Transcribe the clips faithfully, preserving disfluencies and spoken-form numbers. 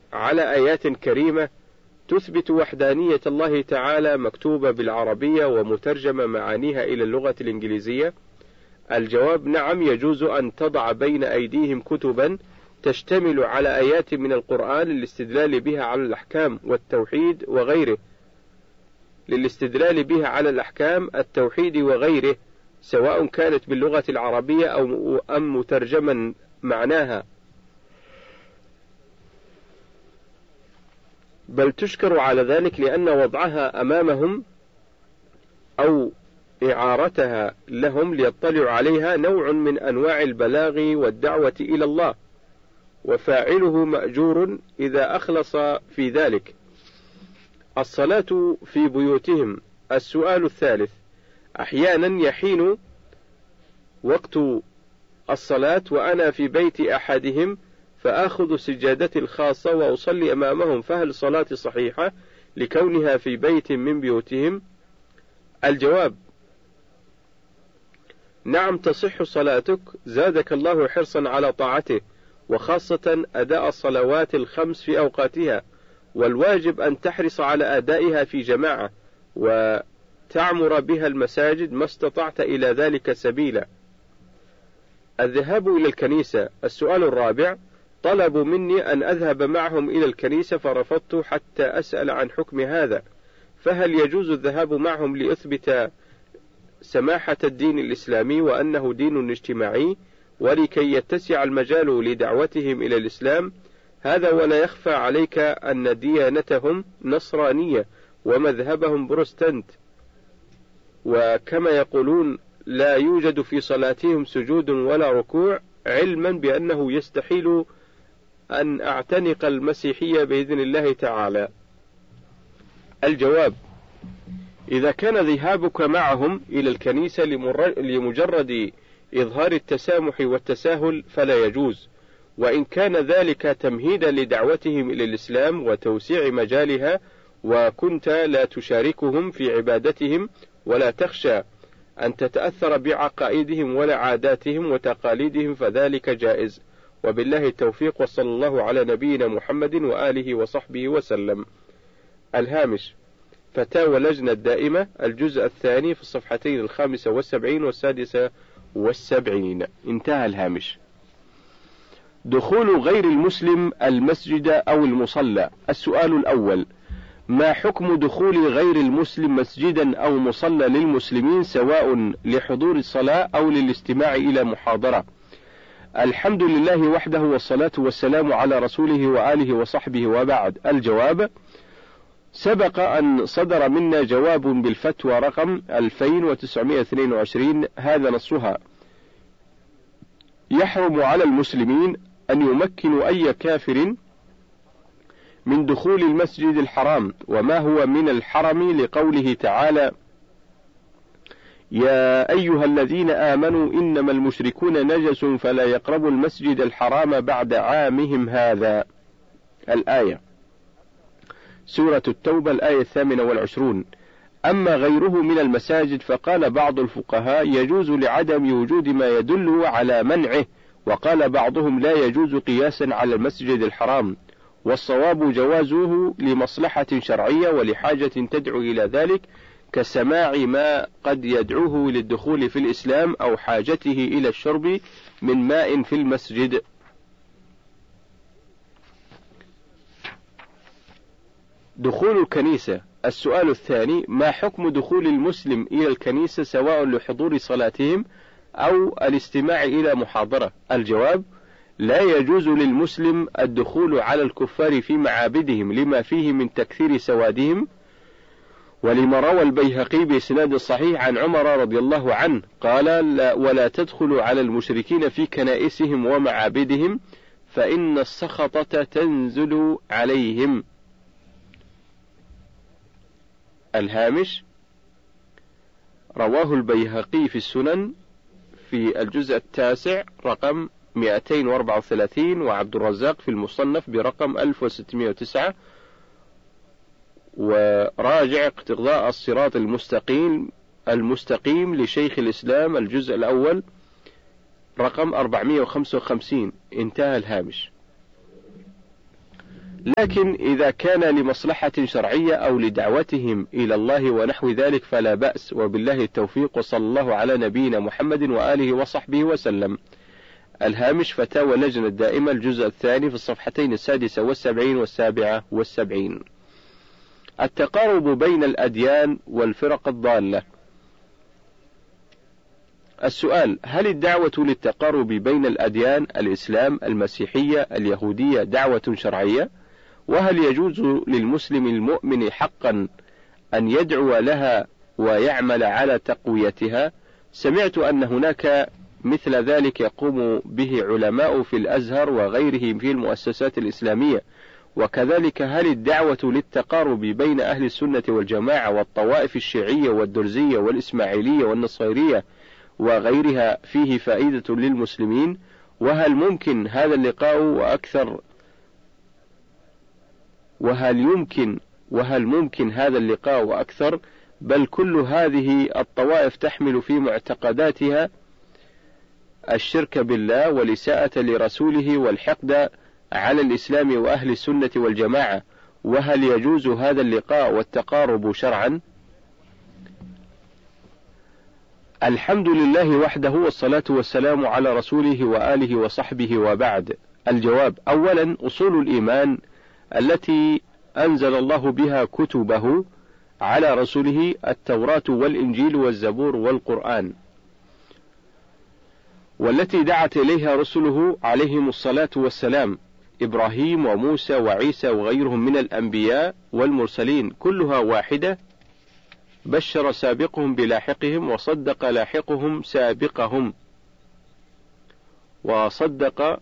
على آيات كريمة تثبت وحدانية الله تعالى مكتوبة بالعربية ومترجمة معانيها إلى اللغة الإنجليزية؟ الجواب: نعم، يجوز أن تضع بين أيديهم كتبا تشتمل على آيات من القرآن للاستدلال بها على الأحكام والتوحيد وغيره للاستدلال بها على الأحكام التوحيد وغيره سواء كانت باللغة العربية أو أم مترجما معناها، بل تشكر على ذلك لأن وضعها أمامهم أو إعارتها لهم ليطلعوا عليها نوع من أنواع البلاغ والدعوة إلى الله، وفاعله مأجور إذا أخلص في ذلك. الصلاة في بيوتهم. السؤال الثالث: أحيانا يحين وقت الصلاة وأنا في بيت أحدهم فآخذ سجادتي الخاصة وأصلي أمامهم، فهل صلاتي صحيحة لكونها في بيت من بيوتهم؟ الجواب: نعم، تصح صلاتك، زادك الله حرصا على طاعته، وخاصة أداء الصلوات الخمس في أوقاتها، والواجب أن تحرص على أدائها في جماعة وتعمر بها المساجد ما استطعت إلى ذلك سبيلا. الذهاب إلى الكنيسة. السؤال الرابع: طلبوا مني أن أذهب معهم إلى الكنيسة فرفضت حتى أسأل عن حكم هذا، فهل يجوز الذهاب معهم لأثبت سماحة الدين الإسلامي وأنه دين اجتماعي ولكي يتسع المجال لدعوتهم إلى الإسلام؟ هذا ولا يخفى عليك أن ديانتهم نصرانية ومذهبهم بروتستانت، وكما يقولون لا يوجد في صلاتهم سجود ولا ركوع، علما بأنه يستحيل أن أعتنق المسيحية بإذن الله تعالى. الجواب: إذا كان ذهابك معهم إلى الكنيسة لمجرد إظهار التسامح والتساهل فلا يجوز، وإن كان ذلك تمهيدا لدعوتهم إلى الإسلام وتوسيع مجالها وكنت لا تشاركهم في عبادتهم ولا تخشى أن تتأثر بعقائدهم ولا عاداتهم وتقاليدهم فذلك جائز، وبالله التوفيق، وصلى الله على نبينا محمد وآله وصحبه وسلم. الهامش: فتاوى لجنة دائمة، الجزء الثاني في الصفحتين الخامسة والسبعين والسادسة والسبعين. انتهى الهامش. دخول غير المسلم المسجد أو المصلى. السؤال الأول: ما حكم دخول غير المسلم مسجدا أو مصلى للمسلمين سواء لحضور الصلاة أو للاستماع إلى محاضرة؟ الحمد لله وحده، والصلاة والسلام على رسوله وآله وصحبه، وبعد. الجواب: سبق أن صدر منا جواب بالفتوى رقم ألفين وتسعمائة واثنين وعشرين، هذا نصها: يحرم على المسلمين أن يمكنوا أي كافر من دخول المسجد الحرام. وما هو من الحرم لقوله تعالى: يا أيها الذين آمنوا إنما المشركون نجس فلا يقربوا المسجد الحرام بعد عامهم هذا. الآية، سورة التوبة، الآية الثامنة والعشرون. أما غيره من المساجد فقال بعض الفقهاء يجوز لعدم وجود ما يدل على منعه، وقال بعضهم لا يجوز قياسا على المسجد الحرام، والصواب جوازه لمصلحة شرعية ولحاجة تدعو إلى ذلك، كسماع ما قد يدعوه للدخول في الإسلام أو حاجته إلى الشرب من ماء في المسجد. دخول الكنيسة. السؤال الثاني: ما حكم دخول المسلم إلى الكنيسة سواء لحضور صلاتهم أو الاستماع إلى محاضرة؟ الجواب: لا يجوز للمسلم الدخول على الكفار في معابدهم لما فيه من تكثير سوادهم، ولما روى البيهقي بإسناد صحيح عن عمر رضي الله عنه قال: لا ولا تدخلوا على المشركين في كنائسهم ومعابدهم فإن السخطة تنزل عليهم. الهامش: رواه البيهقي في السنن في الجزء التاسع رقم مئتين وأربعة وثلاثين، وعبد الرزاق في المصنف برقم ألف وستمائة وتسعة، وراجع اقتضاء الصراط المستقيم المستقيم لشيخ الإسلام الجزء الأول رقم أربعمائة وخمسة وخمسين. انتهى الهامش. لكن إذا كان لمصلحة شرعية أو لدعوتهم إلى الله ونحو ذلك فلا بأس، وبالله التوفيق، وصلى الله على نبينا محمد وآله وصحبه وسلم. الهامش فتاوى اللجنة الدائمة الجزء الثاني في الصفحتين السادسة والسبعين والسابعة والسبعين. التقارب بين الأديان والفرق الضالة. السؤال: هل الدعوة للتقارب بين الأديان الإسلام، المسيحية، اليهودية دعوة شرعية؟ وهل يجوز للمسلم المؤمن حقا أن يدعو لها ويعمل على تقويتها؟ سمعت أن هناك مثل ذلك يقوم به علماء في الأزهر وغيرهم في المؤسسات الإسلامية. وكذلك هل الدعوة للتقارب بين أهل السنة والجماعة والطوائف الشيعية والدرزية والإسماعيلية والنصيرية وغيرها فيه فائدة للمسلمين؟ وهل ممكن هذا اللقاء وأكثر وهل يمكن وهل ممكن هذا اللقاء وأكثر؟ بل كل هذه الطوائف تحمل في معتقداتها الشرك بالله والإساءة لرسوله والحقد على الإسلام وأهل السنة والجماعة. وهل يجوز هذا اللقاء والتقارب شرعا؟ الحمد لله وحده، والصلاة والسلام على رسوله وآله وصحبه، وبعد. الجواب: أولا، أصول الإيمان التي أنزل الله بها كتبه على رسله التوراة والإنجيل والزبور والقرآن، والتي دعت إليها رسله عليهم الصلاة والسلام، إبراهيم وموسى وعيسى وغيرهم من الأنبياء والمرسلين، كلها واحدة. بشر سابقهم بلاحقهم، وصدق لاحقهم سابقهم، وصدق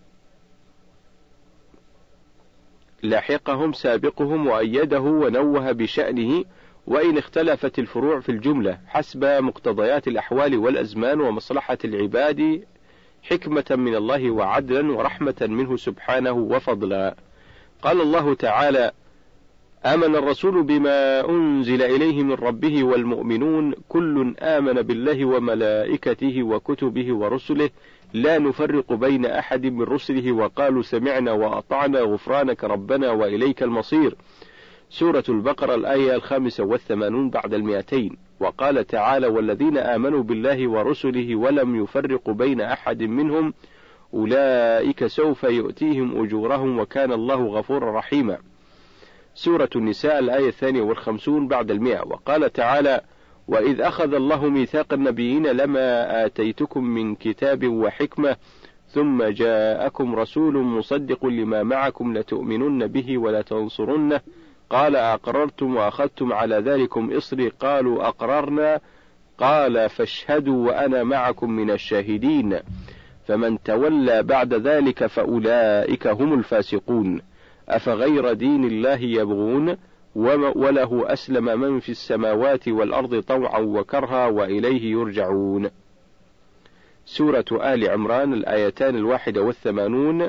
لاحقهم سابقهم، وأيده ونوه بشأنه، وإن اختلفت الفروع في الجملة حسب مقتضيات الأحوال والأزمان ومصلحة العباد، حكمة من الله وعدلا ورحمة منه سبحانه وفضلا. قال الله تعالى: آمن الرسول بما أنزل إليه من ربه والمؤمنون كل آمن بالله وملائكته وكتبه ورسله لا نفرق بين أحد من رسله وقالوا سمعنا وأطعنا غفرانك ربنا وإليك المصير. سورة البقرة الآية الخامسة والثمانون بعد المئتين. وقال تعالى: والذين آمنوا بالله ورسله ولم يفرقوا بين أحد منهم أولئك سوف يؤتيهم أجورهم وكان الله غفورا رحيما. سورة النساء الآية الثانية والخمسون بعد المئة. وقال تعالى: وإذ أخذ الله ميثاق النبيين لما آتيتكم من كتاب وحكمة ثم جاءكم رسول مصدق لما معكم لتؤمنن به ولا تنصرنه قال أقررتم وأخذتم على ذلكم إصري قالوا أقررنا قال فاشهدوا وأنا معكم من الشاهدين فمن تولى بعد ذلك فأولئك هم الفاسقون. أفغير دين الله يبغون وله أسلم من في السماوات والأرض طوعا وكرها وإليه يرجعون. سورة آل عمران الآيتان الواحدة والثمانون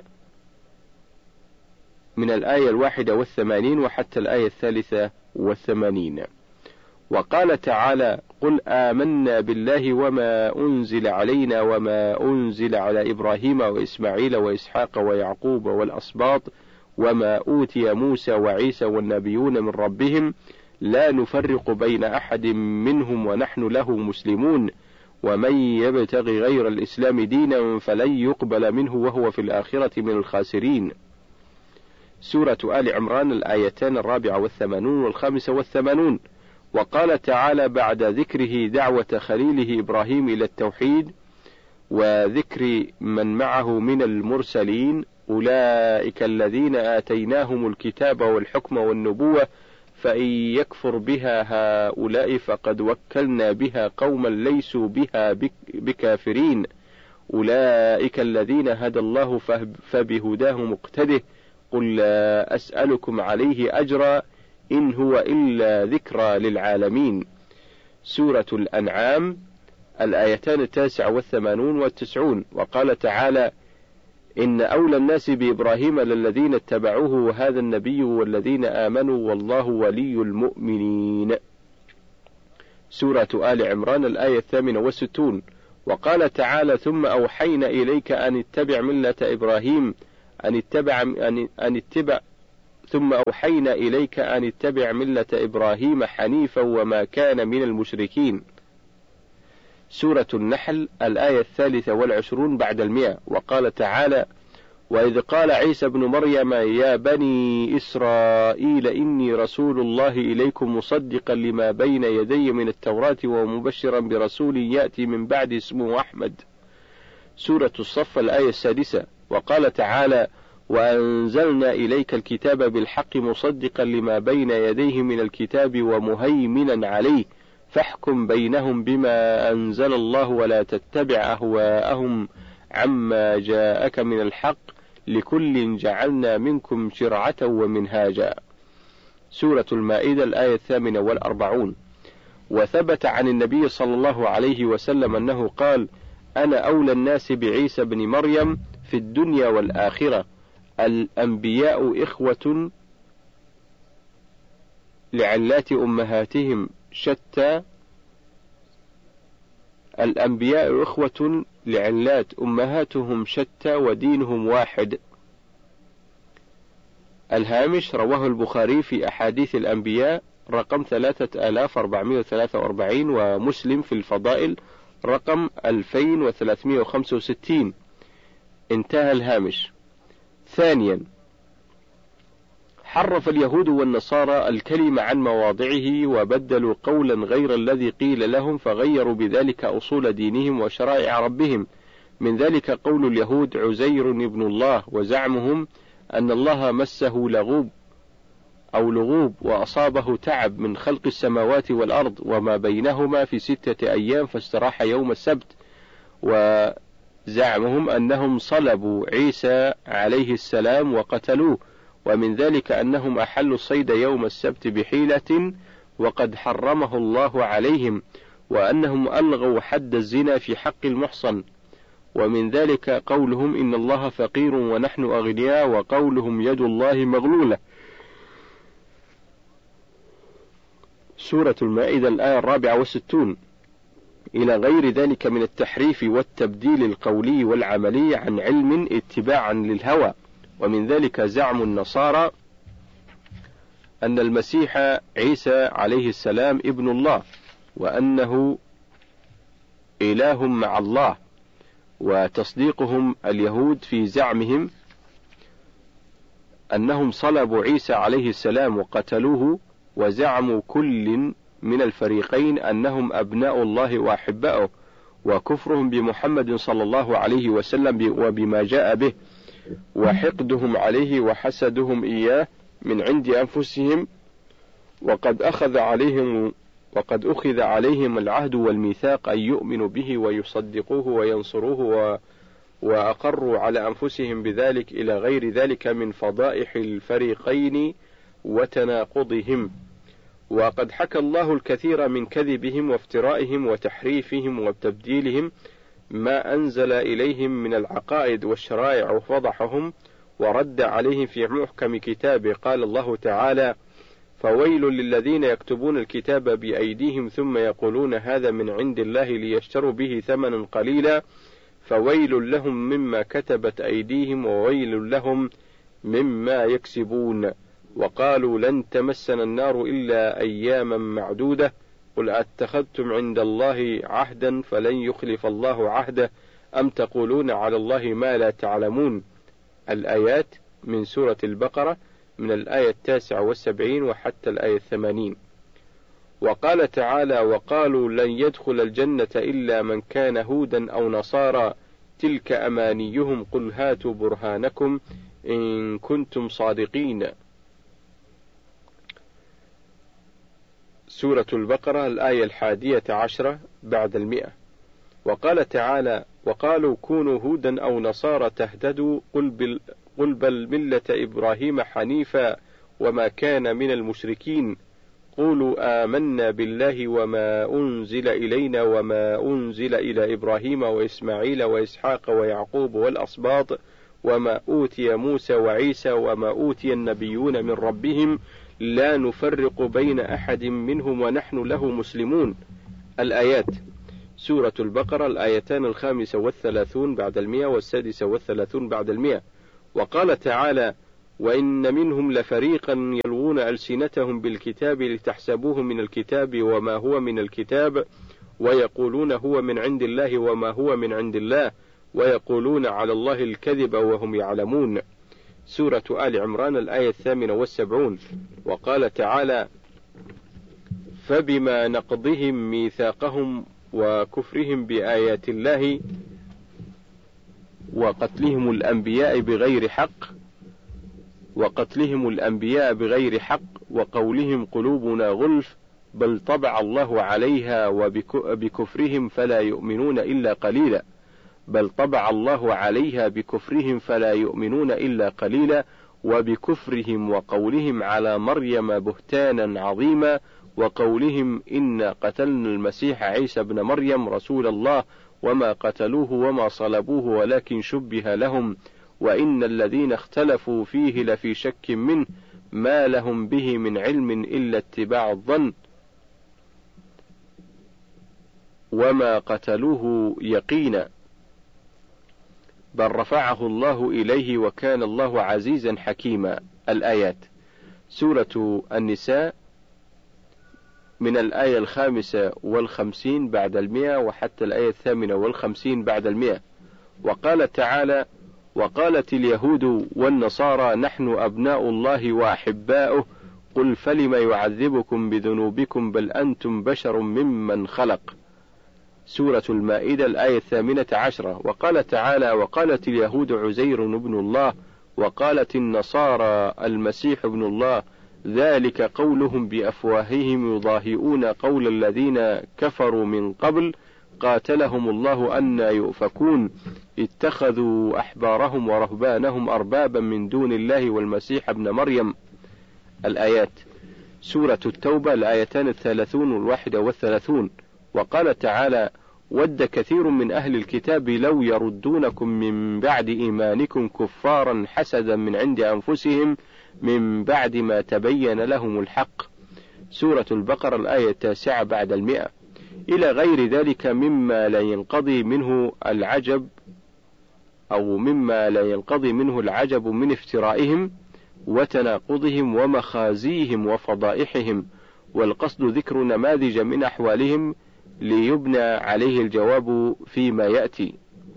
من الآية الواحدة والثمانين وحتى الآية الثالثة والثمانين. وقال تعالى: قل آمنا بالله وما أنزل علينا وما أنزل على إبراهيم وإسماعيل وإسحاق ويعقوب والأسباط وما أوتي موسى وعيسى والنبيون من ربهم لا نفرق بين أحد منهم ونحن له مسلمون ومن يبتغي غير الإسلام دينا فلن يقبل منه وهو في الآخرة من الخاسرين. سورة آل عمران الآيتان الرابعة والثمانون والخامسة والثمانون. وقال تعالى بعد ذكره دعوة خليله إبراهيم إلى التوحيد وذكر من معه من المرسلين: أولئك الذين آتيناهم الكتاب والحكم والنبوة فإن يكفر بها هؤلاء فقد وكلنا بها قوما ليسوا بها بكافرين أولئك الذين هدى الله فبهداه مقتده قل لا أسألكم عليه أجرا إن هو إلا ذكرى للعالمين. سورة الأنعام الآيتان التاسعة والثمانون والتسعون. وقال تعالى: إن أولى الناس بإبراهيم للذين اتبعوه وهذا النبي والذين آمنوا والله ولي المؤمنين. سورة آل عمران الآية الثامنة والستون. وقال تعالى: ثم أوحينا إليك أن اتبع ملة إبراهيم أن اتبع أن, أن اتبع ثم أوحينا إليك أن اتبع ملة إبراهيم حنيفا وما كان من المشركين. سورة النحل الآية الثالثة والعشرون بعد المئة. وقال تعالى: وإذ قال عيسى ابن مريم يا بني إسرائيل إني رسول الله إليكم مصدقا لما بين يدي من التوراة ومبشرا برسول يأتي من بعد اسمه أحمد. سورة الصف الآية السادسة. وقال تعالى: وأنزلنا إليك الكتاب بالحق مصدقا لما بين يديه من الكتاب ومهيمنا عليه فاحكم بينهم بما أنزل الله ولا تتبع أهواءهم عما جاءك من الحق لكل جعلنا منكم شرعة ومنهاجا. سورة المائدة الآية الثامنة والأربعون. وثبت عن النبي صلى الله عليه وسلم أنه قال: أنا أولى الناس بعيسى بن مريم في الدنيا والآخرة، الأنبياء إخوة لعلات أمهاتهم شتى الأنبياء إخوة لعلات أمهاتهم شتى ودينهم واحد. الهامش رواه البخاري في أحاديث الأنبياء رقم ثلاثة آلاف وأربعمائة وثلاثة وأربعين، ومسلم في الفضائل رقم ألفين وثلاثمائة وخمسة وستين. انتهى الهامش. ثانيا، حرف اليهود والنصارى الكلمة عن مواضعه وبدلوا قولا غير الذي قيل لهم فغيروا بذلك أصول دينهم وشرائع ربهم. من ذلك قول اليهود عزير ابن الله، وزعمهم أن الله مسه لغوب أو لغوب وأصابه تعب من خلق السماوات والأرض وما بينهما في ستة أيام فاستراح يوم السبت. وزعمهم أنهم صلبوا عيسى عليه السلام وقتلوه. ومن ذلك أنهم أحلوا الصيد يوم السبت بحيلة وقد حرمه الله عليهم، وأنهم ألغوا حد الزنا في حق المحصن. ومن ذلك قولهم إن الله فقير ونحن أغنياء، وقولهم يد الله مغلولة. سورة المائدة الآية الرابعة والستون. إلى غير ذلك من التحريف والتبديل القولي والعملي عن علم اتباعا للهوى. ومن ذلك زعم النصارى أن المسيح عيسى عليه السلام ابن الله، وأنه إله مع الله، وتصديقهم اليهود في زعمهم أنهم صلبوا عيسى عليه السلام وقتلوه، وزعموا كل من الفريقين أنهم أبناء الله وأحباؤه، وكفرهم بمحمد صلى الله عليه وسلم وبما جاء به، وحقدهم عليه وحسدهم إياه من عند أنفسهم، وقد أخذ عليهم وقد أخذ عليهم العهد والميثاق أن يؤمنوا به ويصدقوه وينصروه، و وأقروا على أنفسهم بذلك، إلى غير ذلك من فضائح الفريقين وتناقضهم. وقد حكى الله الكثير من كذبهم وافترائهم وتحريفهم وتبديلهم ما أنزل إليهم من العقائد والشرائع، وفضحهم ورد عليهم في محكم كتابه. قال الله تعالى: فويل للذين يكتبون الكتاب بأيديهم ثم يقولون هذا من عند الله ليشتروا به ثمنا قليلا فويل لهم مما كتبت أيديهم وويل لهم مما يكسبون. وقالوا لن تمسنا النار إلا أياما معدودة قل أتخذتم عند الله عهدا فلن يخلف الله عهده أم تقولون على الله ما لا تعلمون. الآيات من سورة البقرة من الآية التاسعة والسبعين وحتى الآية الثمانين. وقال تعالى: وقالوا لن يدخل الجنة إلا من كان هودا أو نصارى تلك أمانيهم قل هاتوا برهانكم إن كنتم صادقين. سورة البقرة الآية الحادية عشرة بعد المئة. وقال تعالى: وقالوا كونوا هودا أو نصارى تهتدوا قل, بل قل بل ملة إبراهيم حنيفا وما كان من المشركين قولوا آمنا بالله وما أنزل إلينا وما أنزل إلى إبراهيم وإسماعيل وإسحاق ويعقوب والأسباط وما أوتي موسى وعيسى وما أوتي النبيون من ربهم لا نفرق بين أحد منهم ونحن له مسلمون. الآيات. سورة البقرة الآيتان الخامسة والثلاثون بعد المئة والسادسة والثلاثون بعد المئة. وقال تعالى: وإن منهم لفريقا يلوون ألسنتهم بالكتاب لتحسبوه من الكتاب وما هو من الكتاب ويقولون هو من عند الله وما هو من عند الله ويقولون على الله الكذب وهم يعلمون. سورة آل عمران الآية الثامنة والسبعون. وقال تعالى: فبما نقضهم ميثاقهم وكفرهم بآيات الله وقتلهم الأنبياء بغير حق وقتلهم الأنبياء بغير حق وقولهم قلوبنا غلف بل طبع الله عليها وبكفرهم فلا يؤمنون إلا قليلا بل طبع الله عليها بكفرهم فلا يؤمنون إلا قليلا وبكفرهم وقولهم على مريم بهتانا عظيما وقولهم إنا قتلنا المسيح عيسى ابن مريم رسول الله وما قتلوه وما صلبوه ولكن شبه لهم وإن الذين اختلفوا فيه لفي شك منه ما لهم به من علم إلا اتباع الظن وما قتلوه يقينا بل رفعه الله إليه وكان الله عزيزا حكيما. الآيات. سورة النساء من الآية الخامسة والخمسين بعد المئة وحتى الآية الثامنة والخمسين بعد المئة. وقال تعالى: وقالت اليهود والنصارى نحن أبناء الله وأحباؤه قل فلم يعذبكم بذنوبكم بل أنتم بشر ممن خلق. سورة المائدة الآية الثامنة عشرة. وقال تعالى: وقالت اليهود عزير ابن الله وقالت النصارى المسيح ابن الله ذلك قولهم بأفواههم يضاهئون قول الذين كفروا من قبل قاتلهم الله أنى يؤفكون اتخذوا أحبارهم ورهبانهم أربابا من دون الله والمسيح ابن مريم. الآيات. سورة التوبة الآيتان الثلاثون والواحدة والثلاثون. وقال تعالى: ود كثير من أهل الكتاب لو يردونكم من بعد إيمانكم كفارا حسدا من عند أنفسهم من بعد ما تبين لهم الحق. سورة البقرة الآية التاسعة بعد المئة. إلى غير ذلك مما لا ينقضي منه العجب أو مما لا ينقضي منه العجب من افترائهم وتناقضهم ومخازيهم وفضائحهم، والقصد ذكر نماذج من أحوالهم ليبنى عليه الجواب فيما يأتي.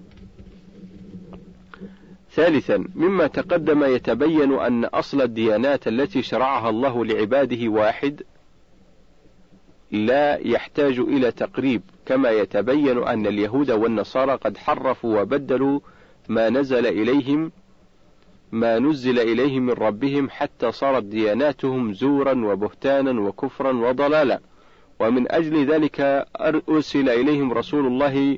ثالثا، مما تقدم يتبين أن أصل الديانات التي شرعها الله لعباده واحد لا يحتاج إلى تقريب، كما يتبين أن اليهود والنصارى قد حرفوا وبدلوا ما نزل إليهم ما نزل إليهم من ربهم حتى صارت دياناتهم زورا وبهتانا وكفرا وضلالا، ومن أجل ذلك أرسل إليهم رسول الله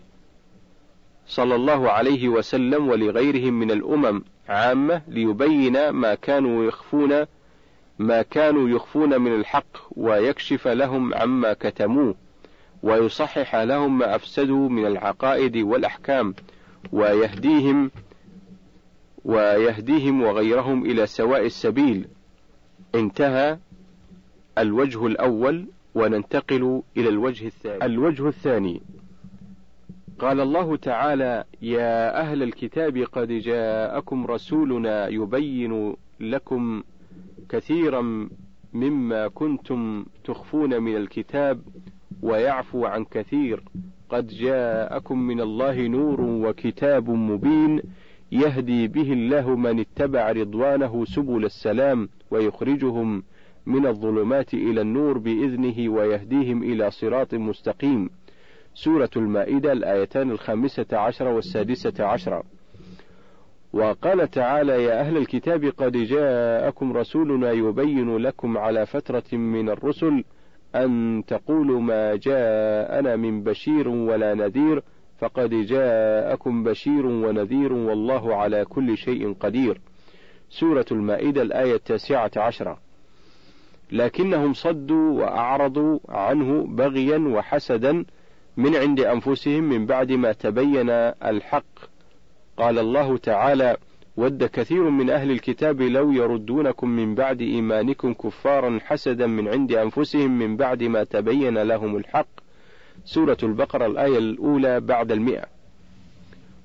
صلى الله عليه وسلم ولغيرهم من الأمم عامة ليبين ما كانوا يخفون ما كانوا يخفون من الحق ويكشف لهم عما كتموه ويصحح لهم ما أفسدوا من العقائد والأحكام ويهديهم ويهديهم وغيرهم إلى سواء السبيل. انتهى الوجه الأول، وننتقل إلى الوجه الثاني. الوجه الثاني، قال الله تعالى: يا أهل الكتاب قد جاءكم رسولنا يبين لكم كثيرا مما كنتم تخفون من الكتاب ويعفو عن كثير، قد جاءكم من الله نور وكتاب مبين يهدي به الله من اتبع رضوانه سبل السلام ويخرجهم من الظلمات إلى النور بإذنه ويهديهم إلى صراط مستقيم. سورة المائدة الآيتان الخامسة عشرة والسادسة عشرة. وقال تعالى: يا أهل الكتاب قد جاءكم رسولنا يبين لكم على فترة من الرسل أن تقولوا ما جاءنا من بشير ولا نذير فقد جاءكم بشير ونذير والله على كل شيء قدير. سورة المائدة الآية التاسعة عشرة. لكنهم صدوا وأعرضوا عنه بغيا وحسدا من عند أنفسهم من بعد ما تبين الحق. قال الله تعالى: ود كثير من أهل الكتاب لو يردونكم من بعد إيمانكم كفارا حسدا من عند أنفسهم من بعد ما تبين لهم الحق. سورة البقرة الآية الأولى بعد المئة.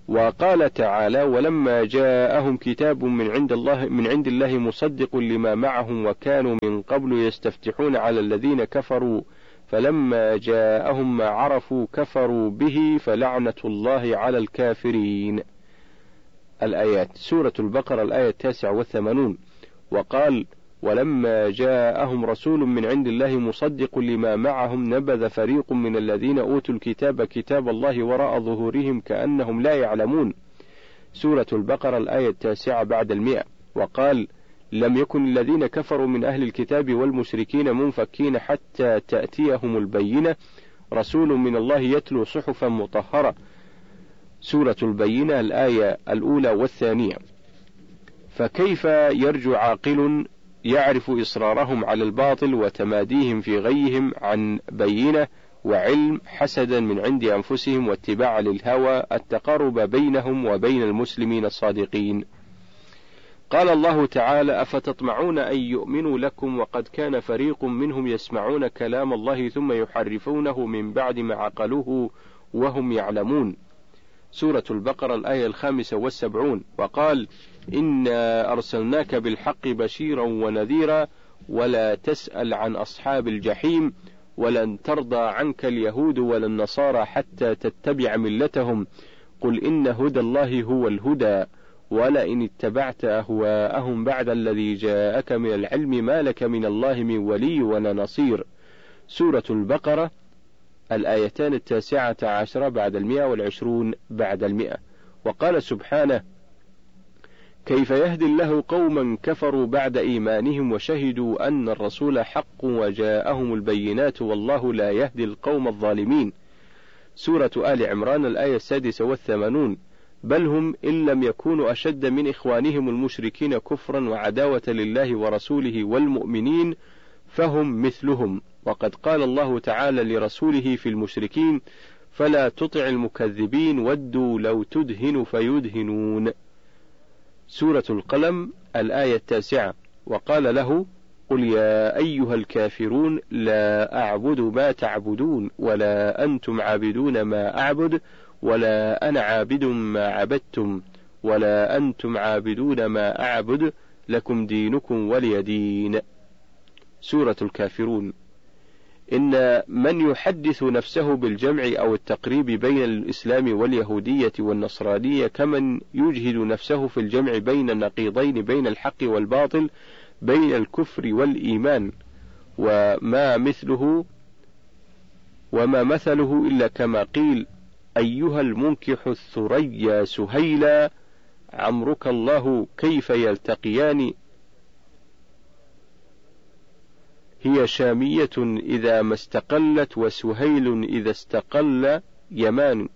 وقال تعالى: ولما جاءهم كتاب من عند الله من عند الله مصدق لما معهم وكانوا من قبل يستفتحون على الذين كفروا فلما جاءهم ما عرفوا كفروا به فلعنة الله على الكافرين. الآيات. سورة البقرة الآية التاسعة والثمانون. وقال: ولما جاءهم رسول من عند الله مصدق لما معهم نبذ فريق من الذين أوتوا الكتاب كتاب الله وراء ظهورهم كأنهم لا يعلمون. سورة البقرة الآية التاسعة بعد المئة. وقال: لم يكن الذين كفروا من أهل الكتاب والمشركين منفكين حتى تأتيهم البينة رسول من الله يتلو صحفا مطهرة. سورة البينة الآية الأولى والثانية. فكيف يرجو عاقل يعرف إصرارهم على الباطل وتماديهم في غيهم عن بينة وعلم حسدا من عند أنفسهم واتباع للهوى التقارب بينهم وبين المسلمين الصادقين؟ قال الله تعالى: أفتطمعون أن يؤمنوا لكم وقد كان فريق منهم يسمعون كلام الله ثم يحرفونه من بعد ما عقلوه وهم يعلمون. سورة البقرة الآية الخامسة والسبعون. وقال: إنا أرسلناك بالحق بشيرا ونذيرا ولا تسأل عن أصحاب الجحيم ولن ترضى عنك اليهود ولا النصارى حتى تتبع ملتهم قل إن هدى الله هو الهدى ولئن اتبعت أهواءهم بعد الذي جاءك من العلم ما لك من الله من ولي ولا نصير. سورة البقرة الآيتان التاسعة عشرة بعد المئة والعشرون بعد المئة. وقال سبحانه: كيف يهدي الله قوما كفروا بعد إيمانهم وشهدوا أن الرسول حق وجاءهم البينات والله لا يهدي القوم الظالمين. سورة آل عمران الآية السادسة والثمانون. بل هم إن لم يكونوا أشد من إخوانهم المشركين كفرا وعداوة لله ورسوله والمؤمنين فهم مثلهم. وقد قال الله تعالى لرسوله في المشركين: فلا تطع المكذبين ودوا لو تدهن فيدهنون. سورة القلم الآية التاسعة. وقال له: قل يا أيها الكافرون لا أعبد ما تعبدون ولا أنتم عابدون ما أعبد ولا أنا عابد ما عبدتم ولا أنتم عابدون ما أعبد لكم دينكم ولي دين. سورة الكافرون. إن من يحدث نفسه بالجمع أو التقريب بين الإسلام واليهودية والنصرانية كمن يجهد نفسه في الجمع بين النقيضين بين الحق والباطل بين الكفر والإيمان وما مثله وما مثله إلا كما قيل: أيها المنكح الثريا سهيلا عمرك الله كيف يلتقيان هي شامية إذا ما استقلت وسهيل إذا استقل يمان.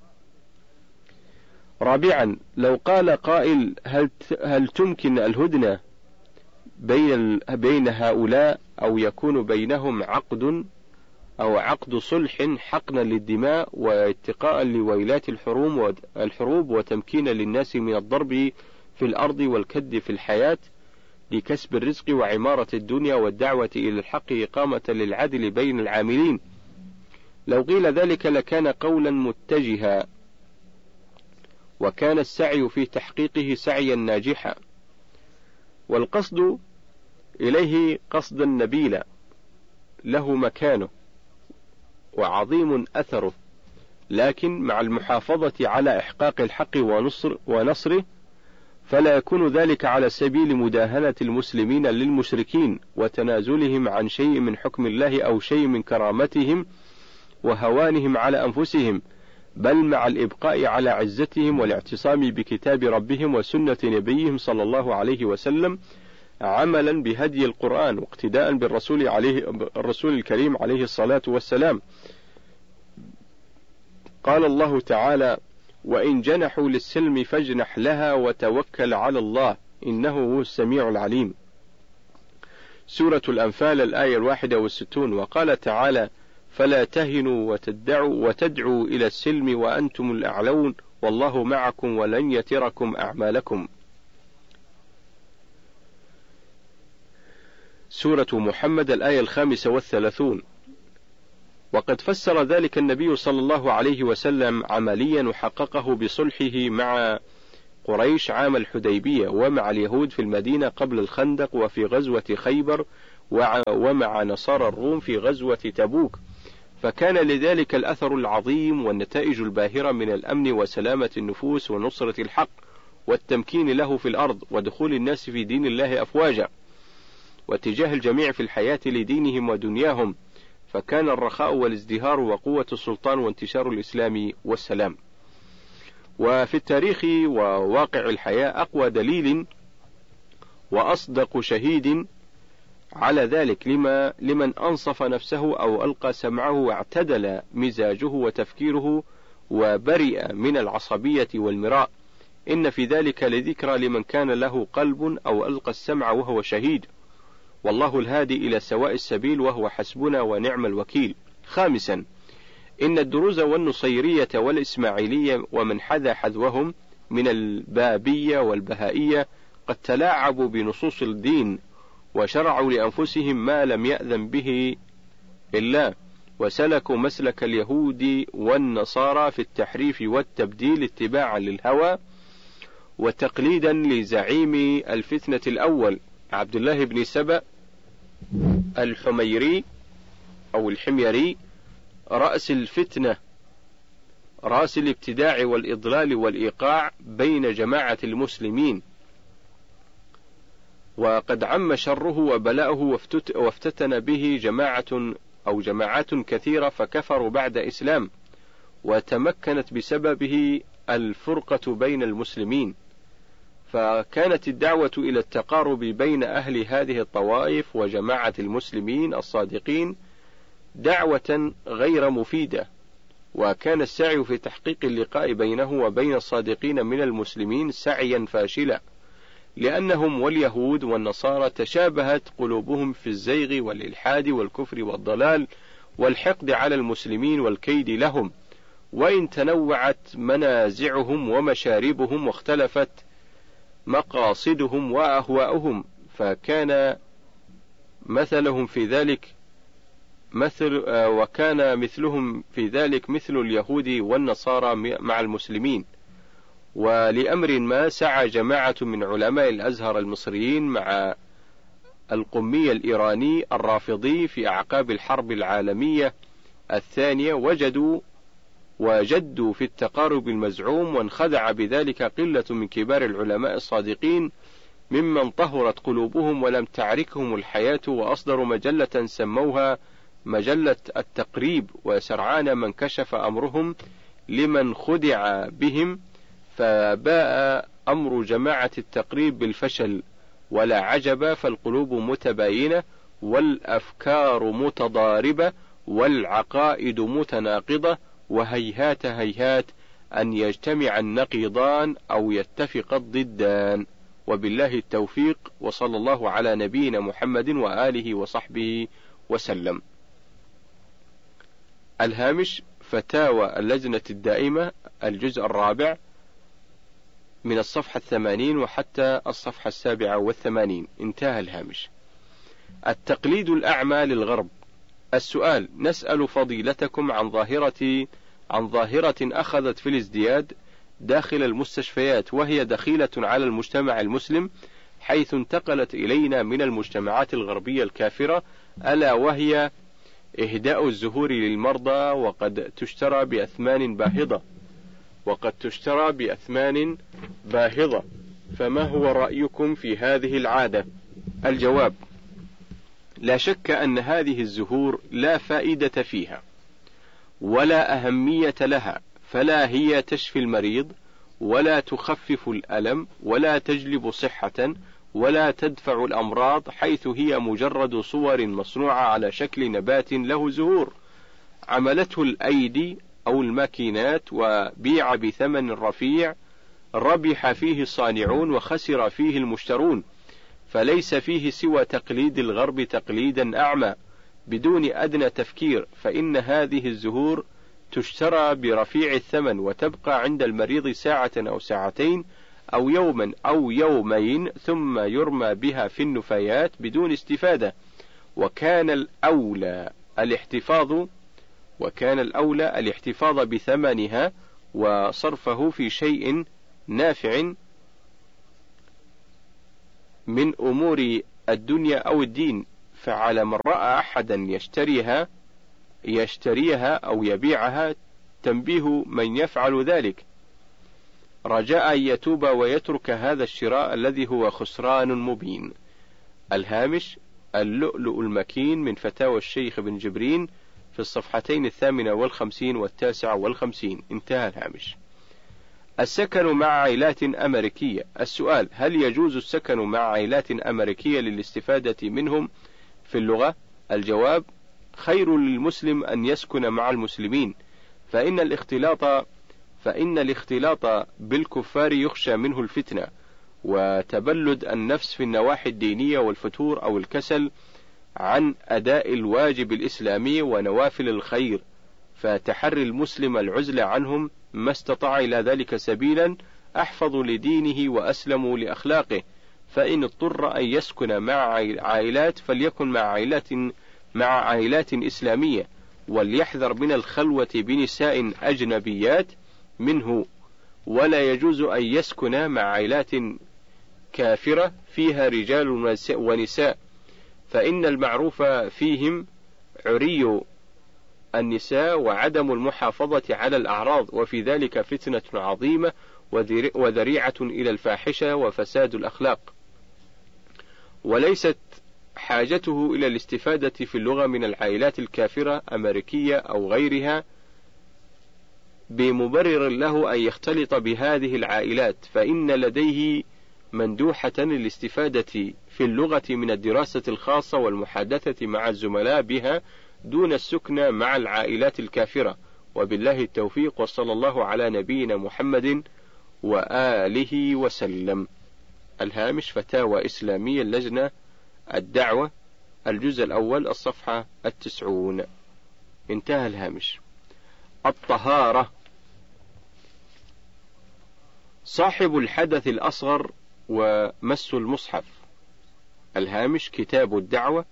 رابعا: لو قال قائل: هل هل تمكن الهدنة بين بين هؤلاء أو يكون بينهم عقد أو عقد صلح حقنا للدماء واتقاء لويلات الحروب الحروب وتمكين للناس من الضرب في الأرض والكد في الحياة لكسب الرزق وعمارة الدنيا والدعوة إلى الحق إقامة للعدل بين العاملين، لو قيل ذلك لكان قولا متجها وكان السعي في تحقيقه سعيا ناجحا، والقصد إليه قصدا نبيلا له مكانه وعظيم أثره، لكن مع المحافظة على إحقاق الحق ونصر ونصره فلا يكون ذلك على سبيل مداهنة المسلمين للمشركين وتنازلهم عن شيء من حكم الله أو شيء من كرامتهم وهوانهم على أنفسهم، بل مع الإبقاء على عزتهم والاعتصام بكتاب ربهم وسنة نبيهم صلى الله عليه وسلم عملا بهدي القرآن واقتداء بالرسول عليه الرسول الكريم عليه الصلاة والسلام. قال الله تعالى: وإن جنحوا للسلم فاجنح لها وتوكل على الله إنه هو السميع العليم. سورة الأنفال الآية الواحدة والستون. وقال تعالى: فلا تهنوا وتدعوا وتدعوا إلى السلم وأنتم الأعلون والله معكم ولن يتركم أعمالكم. سورة محمد الآية الخامسة والثلاثون. وقد فسر ذلك النبي صلى الله عليه وسلم عمليا وحققه بصلحه مع قريش عام الحديبية، ومع اليهود في المدينة قبل الخندق، وفي غزوة خيبر، ومع نصارى الروم في غزوة تبوك، فكان لذلك الأثر العظيم والنتائج الباهرة من الأمن وسلامة النفوس ونصرة الحق والتمكين له في الأرض ودخول الناس في دين الله أفواجا، واتجاه الجميع في الحياة لدينهم ودنياهم، فكان الرخاء والازدهار وقوة السلطان وانتشار الإسلام والسلام. وفي التاريخ وواقع الحياة أقوى دليل وأصدق شهيد على ذلك لما لمن أنصف نفسه أو ألقى سمعه واعتدل مزاجه وتفكيره وبرئ من العصبية والمراء، إن في ذلك لذكرى لمن كان له قلب أو ألقى السمع وهو شهيد، والله الهادي إلى سواء السبيل وهو حسبنا ونعم الوكيل. خامسا، إن الدروز والنصيرية والإسماعيلية ومن حذا حذوهم من البابية والبهائية قد تلاعبوا بنصوص الدين وشرعوا لأنفسهم ما لم يأذن به الله، وسلكوا مسلك اليهود والنصارى في التحريف والتبديل اتباعا للهوى وتقليدا لزعيم الفتنة الأول عبد الله بن سبأ الحميري أو الحميري، رأس الفتنة، رأس الابتداع والإضلال والإيقاع بين جماعة المسلمين، وقد عم شره وبلاؤه وافتتن به جماعة أو جماعات كثيرة فكفروا بعد إسلام، وتمكنت بسببه الفرقة بين المسلمين، فكانت الدعوة إلى التقارب بين أهل هذه الطوائف وجماعة المسلمين الصادقين دعوة غير مفيدة، وكان السعي في تحقيق اللقاء بينه وبين الصادقين من المسلمين سعيا فاشلا، لأنهم واليهود والنصارى تشابهت قلوبهم في الزيغ والإلحاد والكفر والضلال والحقد على المسلمين والكيد لهم، وإن تنوعت منازعهم ومشاربهم واختلفت مقاصدهم وأهواؤهم، فكان مثلهم في ذلك مثل وكان مثلهم في ذلك مثل اليهود والنصارى مع المسلمين. ولأمر ما سعى جماعة من علماء الأزهر المصريين مع القمي الإيراني الرافضي في أعقاب الحرب العالمية الثانية، وجدوا وجدوا في التقارب المزعوم، وانخدع بذلك قلة من كبار العلماء الصادقين ممن طهرت قلوبهم ولم تعركهم الحياة، وأصدروا مجلة سموها مجلة التقريب، وسرعان من كشف أمرهم لمن خدع بهم، فباء أمر جماعة التقريب بالفشل، ولا عجب، فالقلوب متباينة والأفكار متضاربة والعقائد متناقضة، وهيهات هيهات أن يجتمع النقيضان أو يتفق الضدان، وبالله التوفيق، وصلى الله على نبينا محمد وآله وصحبه وسلم. الهامش: فتاوى اللجنة الدائمة، الجزء الرابع، من الصفحة الثمانين وحتى الصفحة السابعة والثمانين. انتهى الهامش. التقليد الأعمى للغرب. السؤال: نسأل فضيلتكم عن ظاهرة عن ظاهرة أخذت في الازدياد داخل المستشفيات، وهي دخيلة على المجتمع المسلم، حيث انتقلت إلينا من المجتمعات الغربية الكافرة، ألا وهي إهداء الزهور للمرضى، وقد تشترى بأثمان باهظة وقد تشترى بأثمان باهظة فما هو رأيكم في هذه العادة؟ الجواب: لا شك أن هذه الزهور لا فائدة فيها ولا أهمية لها، فلا هي تشفي المريض ولا تخفف الألم ولا تجلب صحة ولا تدفع الأمراض، حيث هي مجرد صور مصنوعة على شكل نبات له زهور عملته الأيدي أو الماكينات، وبيع بثمن رفيع ربح فيه الصانعون وخسر فيه المشترون، فليس فيه سوى تقليد الغرب تقليدا أعمى بدون أدنى تفكير، فإن هذه الزهور تشترى برفيع الثمن وتبقى عند المريض ساعة أو ساعتين أو يوما أو يومين، ثم يرمى بها في النفايات بدون استفادة، وكان الأولى الاحتفاظ وكان الأولى الاحتفاظ بثمنها وصرفه في شيء نافع من أمور الدنيا أو الدين. فعلى من رأى أحدا يشتريها يشتريها أو يبيعها تنبيه من يفعل ذلك، رجاء أن يتوب ويترك هذا الشراء الذي هو خسران مبين. الهامش: اللؤلؤ المكين من فتاوى الشيخ بن جبرين في الصفحتين الثامنة والخمسين والتاسعة والخمسين. انتهى الهامش. السكن مع عائلات أمريكية. السؤال: هل يجوز السكن مع عائلات أمريكية للاستفادة منهم في اللغة؟ الجواب: خير للمسلم أن يسكن مع المسلمين، فإن الاختلاط فإن الاختلاط بالكفار يخشى منه الفتنة وتبلد النفس في النواحي الدينية والفتور أو الكسل عن أداء الواجب الإسلامي ونوافل الخير، فتحري المسلم العزلة عنهم ما استطاع إلى ذلك سبيلا أحفظ لدينه وأسلم لأخلاقه. فإن اضطر أن يسكن مع عائلات فليكن مع عائلات مع عائلات إسلامية، وليحذر من الخلوة بنساء أجنبيات منه، ولا يجوز أن يسكن مع عائلات كافرة فيها رجال ونساء، فإن المعروف فيهم عري النساء وعدم المحافظة على الأعراض، وفي ذلك فتنة عظيمة وذريعة إلى الفاحشة وفساد الأخلاق. وليست حاجته إلى الاستفادة في اللغة من العائلات الكافرة أمريكية أو غيرها بمبرر له أن يختلط بهذه العائلات، فإن لديه مندوحة للاستفادة في اللغة من الدراسة الخاصة والمحادثة مع الزملاء بها دون السكن مع العائلات الكافرة. وبالله التوفيق، وصلى الله على نبينا محمد وآله وسلم. الهامش: فتاوى إسلامية اللجنة الدعوة، الجزء الأول، الصفحة التسعون. انتهى الهامش. الطهارة. صاحب الحدث الأصغر ومس المصحف. الهامش: كتاب الدعوة،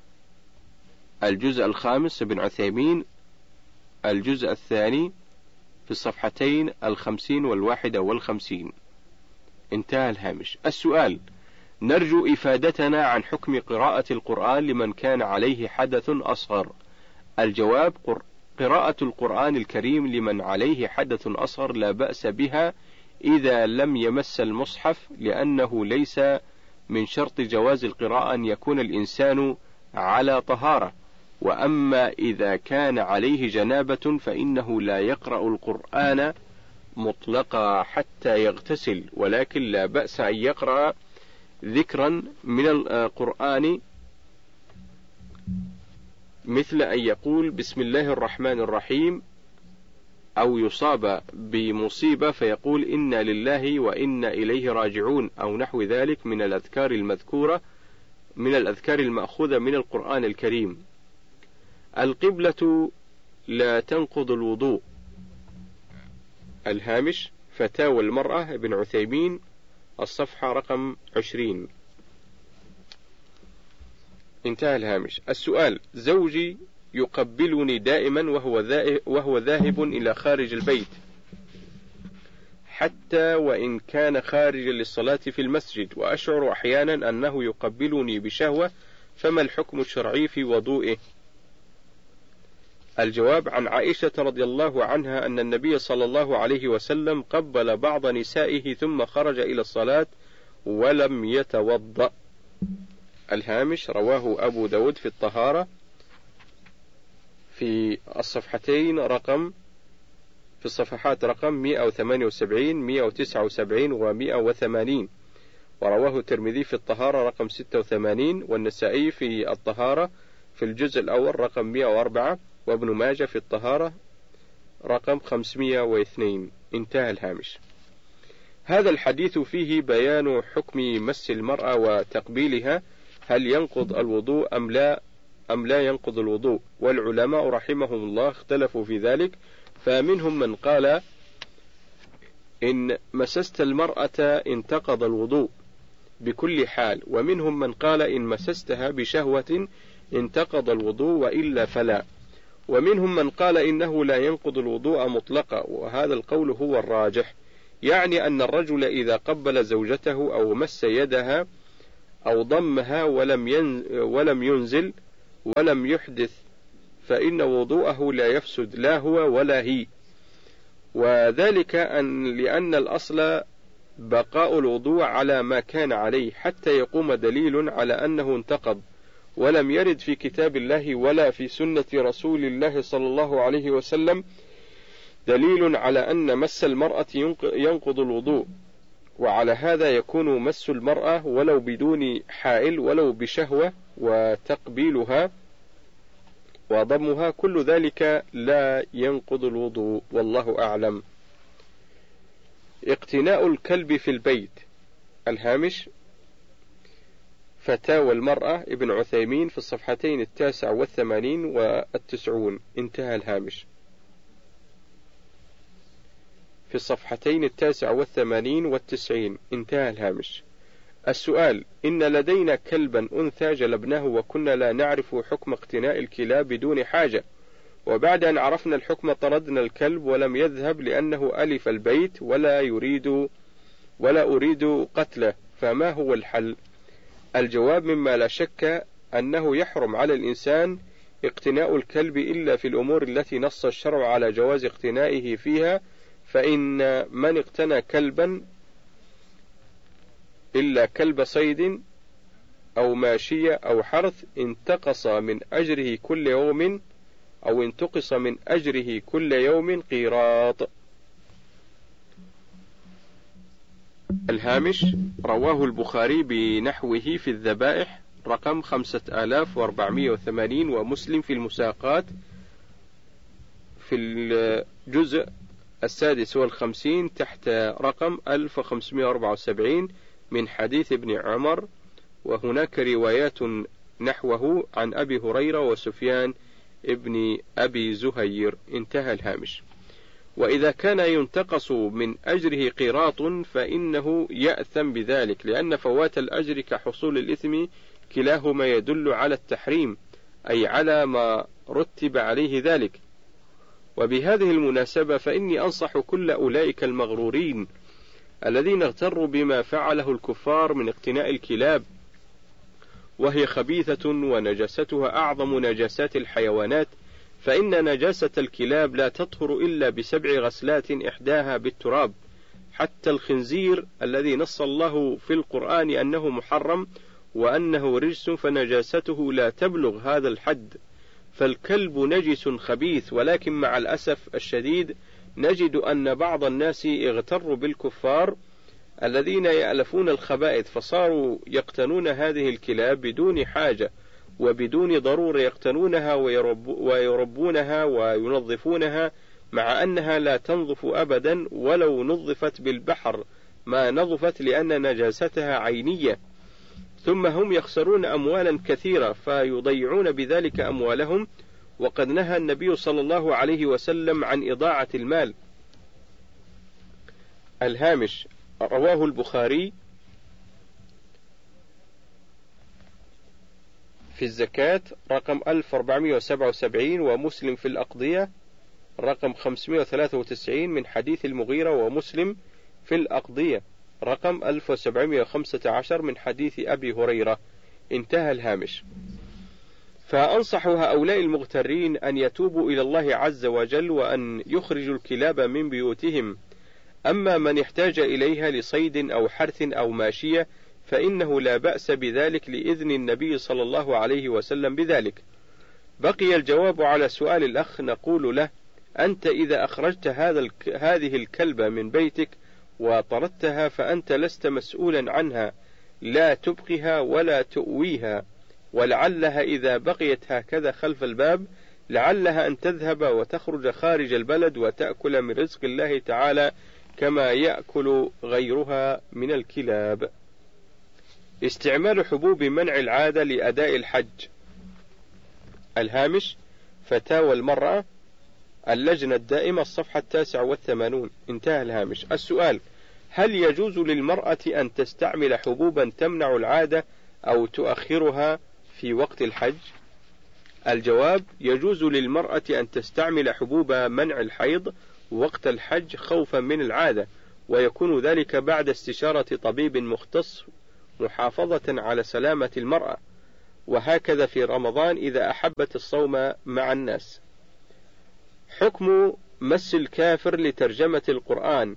الجزء الخامس، ابن عثيمين، الجزء الثاني، في الصفحتين الخمسين والواحدة والخمسين. انتهى الهامش. السؤال: نرجو إفادتنا عن حكم قراءة القرآن لمن كان عليه حدث أصغر. الجواب: قراءة القرآن الكريم لمن عليه حدث أصغر لا بأس بها إذا لم يمس المصحف، لأنه ليس من شرط جواز القراءة أن يكون الإنسان على طهارة. وأما إذا كان عليه جنابة فإنه لا يقرأ القرآن مطلقا حتى يغتسل، ولكن لا بأس أن يقرأ ذكرا من القرآن مثل أن يقول بسم الله الرحمن الرحيم، أو يصاب بمصيبة فيقول إنا لله وإنا إليه راجعون، أو نحو ذلك من الأذكار المذكورة من الأذكار المأخوذة من القرآن الكريم. القبلة لا تنقض الوضوء. الهامش: فتاوى المرأة، ابن عثيمين، الصفحة رقم عشرين. انتهى الهامش. السؤال: زوجي يقبلني دائما وهو وهو ذاهب إلى خارج البيت، حتى وإن كان خارجا للصلاة في المسجد، وأشعر أحيانا أنه يقبلني بشهوة، فما الحكم الشرعي في وضوئه؟ الجواب: عن عائشة رضي الله عنها أن النبي صلى الله عليه وسلم قبل بعض نسائه ثم خرج إلى الصلاة ولم يتوضأ. الهامش: رواه أبو داود في الطهارة في الصفحتين رقم في الصفحات رقم مئة وثمانية وسبعين مئة وتسعة وسبعين ومئة وثمانين، ورواه الترمذي في الطهارة رقم ستة وثمانين، والنسائي في الطهارة في الجزء الأول رقم مئة وأربعة، وابن ماجه في الطهارة رقم خمسمئة واثنين. انتهى الهامش. هذا الحديث فيه بيان حكم مس المرأة وتقبيلها، هل ينقض الوضوء أم لا أم لا ينقض الوضوء؟ والعلماء رحمهم الله اختلفوا في ذلك، فمنهم من قال إن مسست المرأة انتقض الوضوء بكل حال، ومنهم من قال إن مسستها بشهوة انتقض الوضوء وإلا فلا. ومنهم من قال إنه لا ينقض الوضوء مطلقا، وهذا القول هو الراجح، يعني أن الرجل إذا قبل زوجته أو مس يدها أو ضمها ولم ينزل ولم يحدث فإن وضوءه لا يفسد لا هو ولا هي، وذلك أن لأن الأصل بقاء الوضوء على ما كان عليه حتى يقوم دليل على أنه انتقض، ولم يرد في كتاب الله ولا في سنة رسول الله صلى الله عليه وسلم دليل على أن مس المرأة ينقض الوضوء، وعلى هذا يكون مس المرأة ولو بدون حائل ولو بشهوة وتقبيلها وضمها كل ذلك لا ينقض الوضوء، والله أعلم. اقتناء الكلب في البيت. الهامش فتاوى المرأة ابن عثيمين في الصفحتين التاسع والثمانين والتسعون، انتهى الهامش. في الصفحتين التاسع والثمانين والتسعين، انتهى الهامش. السؤال: إن لدينا كلبا أنثى جلبناه وكنا لا نعرف حكم اقتناء الكلاب بدون حاجة، وبعد أن عرفنا الحكم طردنا الكلب ولم يذهب لأنه ألف البيت ولا يريد ولا أريد قتله، فما هو الحل؟ الجواب: مما لا شك أنه يحرم على الإنسان اقتناء الكلب إلا في الأمور التي نص الشرع على جواز اقتنائه فيها، فإن من اقتنى كلبا إلا كلب صيد أو ماشية أو حرث انتقص من أجره كل يوم أو انتقص من أجره كل يوم قيراط. الهامش رواه البخاري بنحوه في الذبائح رقم خمسة آلاف وأربعمائة وثمانين، ومسلم في المساقات في الجزء السادس والخمسين تحت رقم ألف وخمسمائة وأربعة وسبعين من حديث ابن عمر، وهناك روايات نحوه عن أبي هريرة وسفيان ابن أبي زهير، انتهى الهامش. وإذا كان ينتقص من أجره قيراط فإنه يأثم بذلك، لأن فوات الأجر كحصول الإثم كلاهما يدل على التحريم، أي على ما رتب عليه ذلك. وبهذه المناسبة فإني أنصح كل أولئك المغرورين الذين اغتروا بما فعله الكفار من اقتناء الكلاب، وهي خبيثة ونجاستها أعظم نجاسات الحيوانات، فإن نجاسة الكلاب لا تطهر إلا بسبع غسلات إحداها بالتراب، حتى الخنزير الذي نص الله في القرآن أنه محرم وأنه رجس فنجاسته لا تبلغ هذا الحد. فالكلب نجس خبيث، ولكن مع الأسف الشديد نجد أن بعض الناس اغتروا بالكفار الذين يألفون الخبائث، فصاروا يقتنون هذه الكلاب بدون حاجة وبدون ضرورة، يقتنونها ويرب ويربونها وينظفونها، مع أنها لا تنظف أبدا، ولو نظفت بالبحر ما نظفت لأن نجاستها عينية، ثم هم يخسرون أموالا كثيرة فيضيعون بذلك أموالهم، وقد نهى النبي صلى الله عليه وسلم عن إضاعة المال. الهامش رواه البخاري في الزكاة رقم ألف وأربعمائة وسبعة وسبعين، ومسلم في الأقضية رقم خمسمائة وثلاثة وتسعين من حديث المغيرة، ومسلم في الأقضية رقم ألف وسبعمائة وخمسة عشر من حديث أبي هريرة، انتهى الهامش. فأنصح هؤلاء المغترين أن يتوبوا إلى الله عز وجل وأن يخرجوا الكلاب من بيوتهم. أما من احتاج إليها لصيد أو حرث أو ماشية فإنه لا بأس بذلك لإذن النبي صلى الله عليه وسلم بذلك. بقي الجواب على سؤال الأخ، نقول له: أنت إذا أخرجت هذا هذه الكلبة من بيتك وطردتها فأنت لست مسؤولا عنها، لا تبقها ولا تؤويها، ولعلها إذا بقيت هكذا خلف الباب لعلها أن تذهب وتخرج خارج البلد وتأكل من رزق الله تعالى كما يأكل غيرها من الكلاب. استعمال حبوب منع العادة لأداء الحج. الهامش فتاوى المرأة اللجنة الدائمة الصفحة التاسع والثمانون، انتهى الهامش. السؤال: هل يجوز للمرأة أن تستعمل حبوبا تمنع العادة أو تؤخرها في وقت الحج؟ الجواب: يجوز للمرأة أن تستعمل حبوب منع الحيض وقت الحج خوفا من العادة، ويكون ذلك بعد استشارة طبيب مختص محافظة على سلامة المرأة، وهكذا في رمضان إذا أحبت الصوم مع الناس. حكم مس الكافر لترجمة القرآن.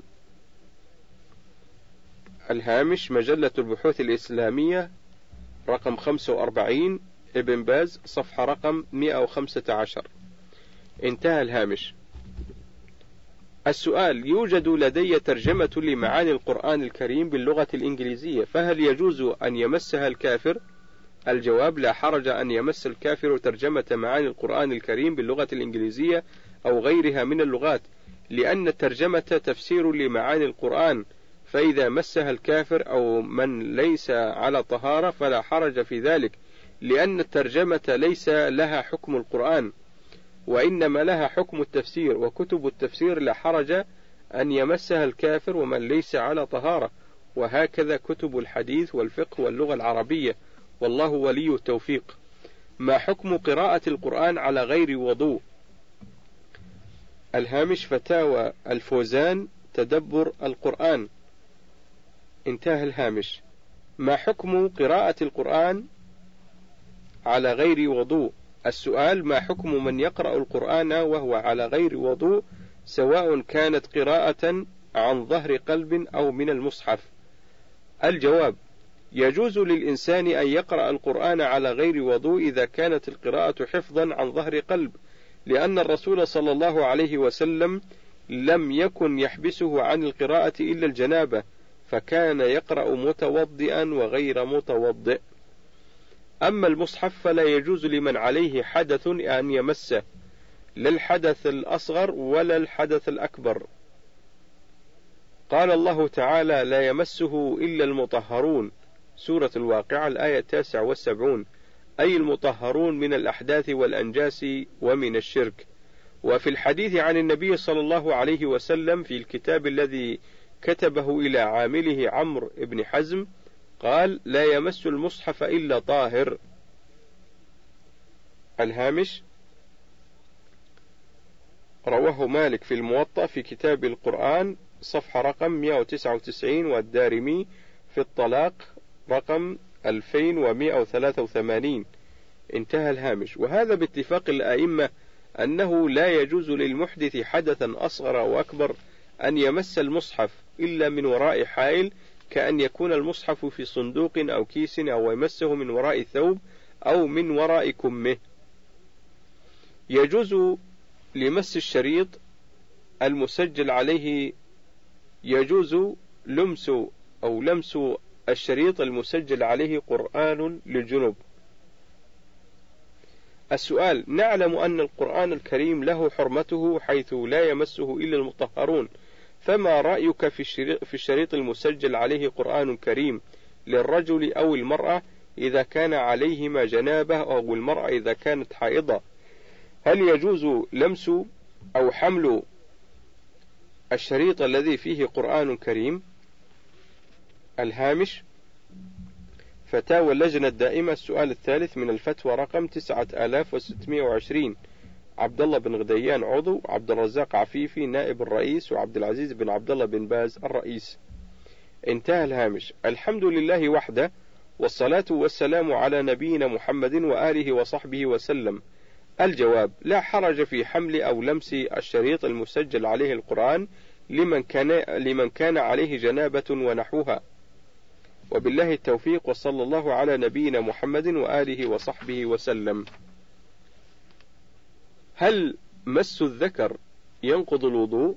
الهامش: مجلة البحوث الإسلامية رقم خمسة وأربعين، ابن باز، صفحة رقم مئة وخمسة عشر. انتهى الهامش. السؤال: يوجد لدي ترجمة لمعاني القرآن الكريم باللغة الإنجليزية، فهل يجوز أن يمسها الكافر؟ الجواب: لا حرج أن يمس الكافر ترجمة معاني القرآن الكريم باللغة الإنجليزية أو غيرها من اللغات، لأن الترجمة تفسير لمعاني القرآن، فإذا مسها الكافر أو من ليس على طهارة فلا حرج في ذلك، لأن الترجمة ليس لها حكم القرآن، وإنما لها حكم التفسير، وكتب التفسير لا حرج أن يمسها الكافر ومن ليس على طهارة، وهكذا كتب الحديث والفقه واللغة العربية، والله ولي التوفيق. ما حكم قراءة القرآن على غير وضوء؟ الهامش: فتاوى الفوزان، تدبر القرآن. انتهى الهامش. ما حكم قراءة القرآن على غير وضوء؟ السؤال: ما حكم من يقرأ القرآن وهو على غير وضوء، سواء كانت قراءة عن ظهر قلب أو من المصحف؟ الجواب: يجوز للإنسان أن يقرأ القرآن على غير وضوء إذا كانت القراءة حفظا عن ظهر قلب، لأن الرسول صلى الله عليه وسلم لم يكن يحبسه عن القراءة إلا الجنابة، فكان يقرأ متوضئا وغير متوضئ. أما المصحف فلا يجوز لمن عليه حدث أن يمسه، لا الحدث الأصغر ولا الحدث الأكبر. قال الله تعالى: لا يمسه إلا المطهرون، سورة الواقعة الآية التاسعة والسبعون، أي المطهرون من الأحداث والأنجاس ومن الشرك. وفي الحديث عن النبي صلى الله عليه وسلم في الكتاب الذي كتبه إلى عامله عمرو بن حزم قال: لا يمس المصحف إلا طاهر. الهامش: رواه مالك في الموطأ في كتاب القرآن صفحة رقم مئة وتسعة وتسعين، والدارمي في الطلاق رقم ألفين ومئة وثلاثة وثمانين. انتهى الهامش. وهذا باتفاق الأئمة أنه لا يجوز للمحدث حدثا أصغر أو أكبر أن يمس المصحف إلا من وراء حائل، كأن يكون المصحف في صندوق أو كيس، أو يمسه من وراء ثوب أو من وراء كمه. يجوز لمس الشريط المسجل عليه يجوز لمس أو لمس الشريط المسجل عليه قرآن للجنوب. السؤال: نعلم أن القرآن الكريم له حرمته حيث لا يمسه إلا المطهرون، فما رأيك في الشريط المسجل عليه قرآن كريم للرجل أو المرأة إذا كان عليهما جنابة، أو المرأة إذا كانت حائضة؟ هل يجوز لمس أو حمل الشريط الذي فيه قرآن كريم؟ الهامش: فتاوى اللجنة الدائمة، السؤال الثالث من الفتوى رقم تسعة آلاف وستمئة وعشرين، عبد الله بن غديان عضو، عبد الرزاق عفيفي نائب الرئيس، وعبد العزيز بن عبد الله بن باز الرئيس. انتهى الهامش. الحمد لله وحده، والصلاة والسلام على نبينا محمد وآله وصحبه وسلم. الجواب: لا حرج في حمل أو لمس الشريط المسجل عليه القرآن لمن كان, لمن كان عليه جنابة ونحوها. وبالله التوفيق، وصلى الله على نبينا محمد وآله وصحبه وسلم. هل مس الذكر ينقض الوضوء؟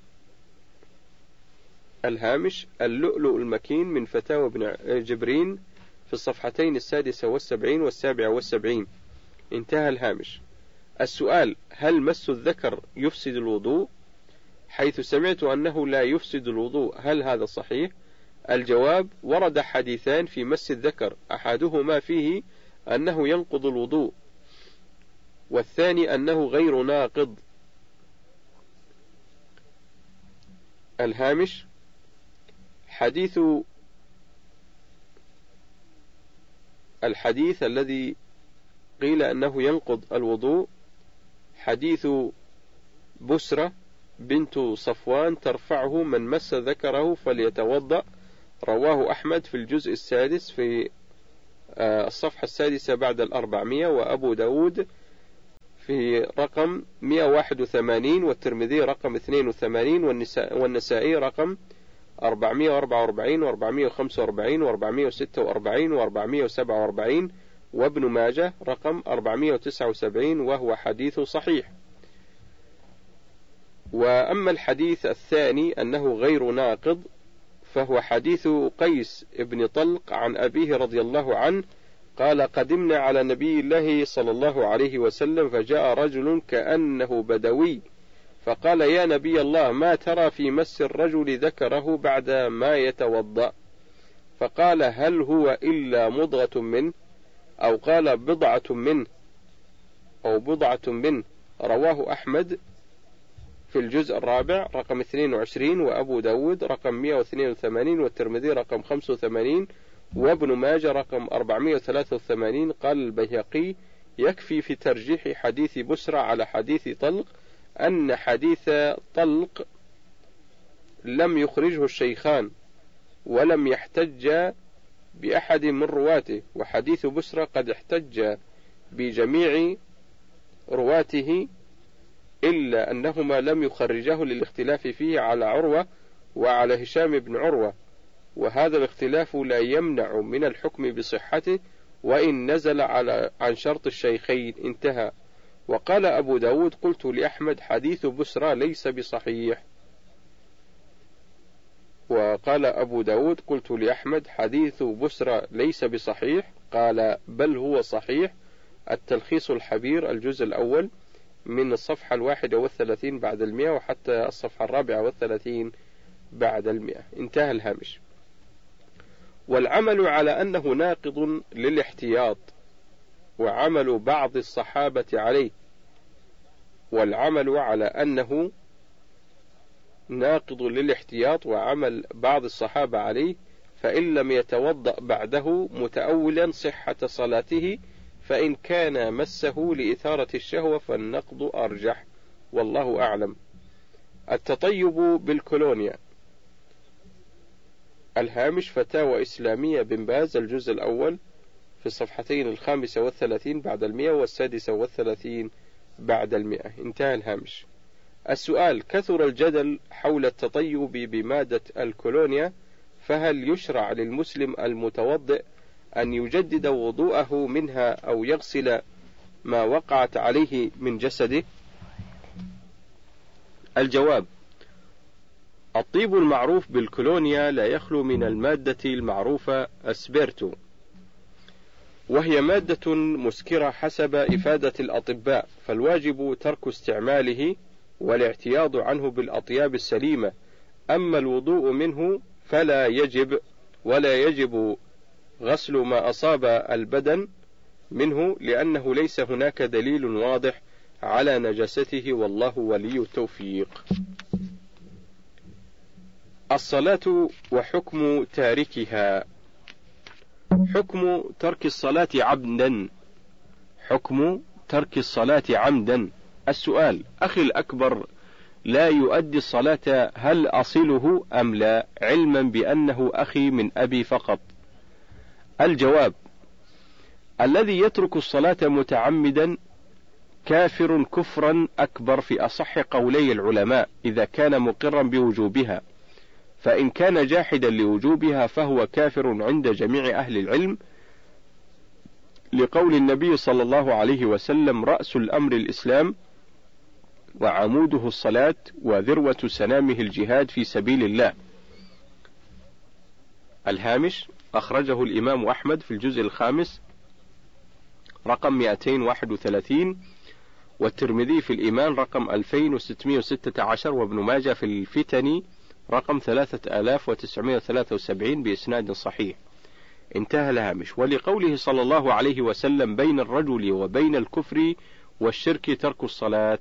الهامش: اللؤلؤ المكين من فتاوى ابن جبرين في الصفحتين السادسة والسبعين والسابعة والسبعين. انتهى الهامش. السؤال: هل مس الذكر يفسد الوضوء؟ حيث سمعت أنه لا يفسد الوضوء، هل هذا صحيح؟ الجواب: ورد حديثان في مس الذكر، أحدهما فيه أنه ينقض الوضوء، والثاني أنه غير ناقض. الهامش: حديث الحديث الذي قيل أنه ينقض الوضوء حديث بسرة بنت صفوان ترفعه: من مس ذكره فليتوضأ، رواه أحمد في الجزء السادس في الصفحة السادسة بعد الأربعمائة، وأبو داود في رقم مئة وواحد وثمانين، والترمذي رقم اثنين وثمانين، والنسائي رقم أربعمائة وأربعة وأربعين وأربعمائة وخمسة وأربعين وأربعمائة وستة وأربعين وأربعمائة وسبعة وأربعين، وابن ماجه رقم أربعمائة وتسعة وسبعين، وهو حديث صحيح. وأما الحديث الثاني أنه غير ناقض فهو حديث قيس ابن طلق عن أبيه رضي الله عنه قال: قدمنا على نبي الله صلى الله عليه وسلم فجاء رجل كأنه بدوي فقال: يا نبي الله، ما ترى في مس الرجل ذكره بعد ما يتوضأ؟ فقال: هل هو إلا مضغة منه، أو قال بضعة منه أو بضعة منه. رواه أحمد في الجزء الرابع رقم اثنين وعشرين، وأبو داود رقم مئة واثنين وثمانين، والترمذي رقم خمسة وثمانين، وابن ماجه رقم أربعمائة وثلاثة وثمانين. قال البيهقي: يكفي في ترجيح حديث بسرى على حديث طلق أن حديث طلق لم يخرجه الشيخان ولم يحتج بأحد من رواته، وحديث بسرى قد احتج بجميع رواته إلا أنهما لم يخرجاه للاختلاف فيه على عروة وعلى هشام بن عروة، وهذا الاختلاف لا يمنع من الحكم بصحته وإن نزل على عن شرط الشيخين. انتهى. وقال أبو داود: قلت لأحمد: حديث بسرى ليس بصحيح. وقال أبو داود: قلت لأحمد: حديث بسرى ليس بصحيح. قال: بل هو صحيح. التلخيص الحبير الجزء الأول من الصفحة الواحدة والثلاثين بعد المئة وحتى الصفحة الرابعة والثلاثين بعد المئة. انتهى الهامش. والعمل على أنه ناقض للاحتياط وعمل بعض الصحابة عليه، والعمل على أنه ناقض للاحتياط وعمل بعض الصحابة عليه، فإن لم يتوضأ بعده متأولا صحة صلاته، فإن كان مسه لإثارة الشهوة فالنقض أرجح، والله أعلم. التطيب بالكولونيا. الهامش: فتاوى إسلامية بن باز الجزء الأول في الصفحتين الخامسة والثلاثين بعد المئة والسادسة والثلاثين بعد المئة. انتهى الهامش. السؤال: كثر الجدل حول التطيب بمادة الكولونيا، فهل يشرع للمسلم المتوضئ أن يجدد وضوءه منها أو يغسل ما وقعت عليه من جسده؟ الجواب: الطيب المعروف بالكولونيا لا يخلو من المادة المعروفة أسبرتو، وهي مادة مسكرة حسب إفادة الأطباء، فالواجب ترك استعماله والاعتياض عنه بالأطياب السليمة. أما الوضوء منه فلا يجب، ولا يجب غسل ما أصاب البدن منه، لأنه ليس هناك دليل واضح على نجاسته، والله ولي التوفيق. الصلاة وحكم تاركها. حكم ترك الصلاة عمدا. حكم ترك الصلاة عمدا. السؤال: أخي الأكبر لا يؤدي الصلاة، هل أصله أم لا، علما بأنه أخي من أبي فقط؟ الجواب: الذي يترك الصلاة متعمدا كافر كفرا أكبر في أصح قولي العلماء إذا كان مقرا بوجوبها، فإن كان جاحدا لوجوبها فهو كافر عند جميع أهل العلم، لقول النبي صلى الله عليه وسلم: رأس الأمر الإسلام وعموده الصلاة وذروة سنامه الجهاد في سبيل الله. الهامش: أخرجه الإمام أحمد في الجزء الخامس رقم مئتين وواحد وثلاثين، والترمذي في الإيمان رقم ألفين وستمائة وستة عشر، وابن ماجه في الفتن رقم ثلاثة آلاف وتسعمائة وثلاثة وسبعين بإسناد صحيح. انتهى الهامش. ولقوله صلى الله عليه وسلم: بين الرجل وبين الكفر والشرك ترك الصلاة.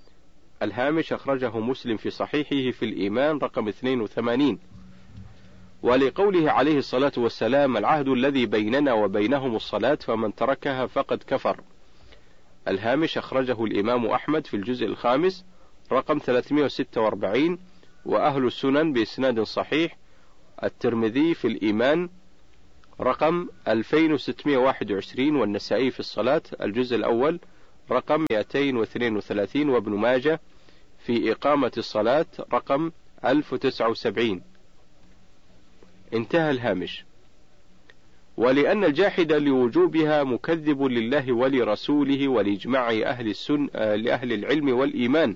الهامش: أخرجه مسلم في صحيحه في الإيمان رقم اثنين وثمانين. ولقوله عليه الصلاة والسلام: العهد الذي بيننا وبينهم الصلاة فمن تركها فقد كفر. الهامش أخرجه الإمام أحمد في الجزء الخامس رقم ثلاثمائة وستة وأربعين، وأهل السنن بإسناد صحيح، الترمذي في الإيمان رقم ألفين وستمائة وواحد وعشرين، والنسائي في الصلاة الجزء الأول رقم مئتين واثنين وثلاثين، وابن ماجه في إقامة الصلاة رقم ألف وتسعة وسبعين. انتهى الهامش. ولأن الجاحد لوجوبها مكذب لله ولرسوله ولإجماع أهل السن لأهل العلم والإيمان،